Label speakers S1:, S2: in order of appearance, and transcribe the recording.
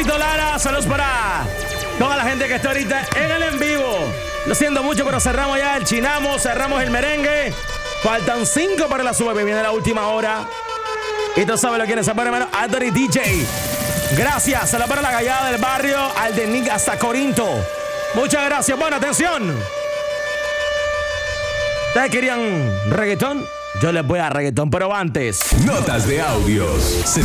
S1: Tito Lara, saludos para toda la gente que está ahorita en el en vivo. Lo siento mucho, pero cerramos ya el chinamo, cerramos el merengue. Faltan 5 para las 9, viene la última hora. Y tú sabes lo que quieres saber, hermano. Anthony DJ. Gracias, se la para la gallada del barrio, al de Nick hasta Corinto. Muchas gracias. Bueno, atención. ¿Ustedes querían reggaetón? Yo les voy a reggaetón, pero antes.
S2: Notas de audios.